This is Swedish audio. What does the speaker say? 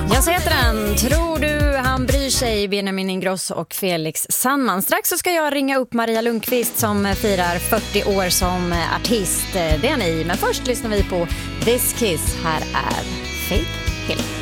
Jag så heter den. Tror du han bryr sig? Benjamin Ingrosso och Felix Sandman. Strax så ska jag ringa upp Maria Lundqvist som firar 40 år som artist. Det är ni. Men först lyssnar vi på This Kiss. Här är Faith Hill.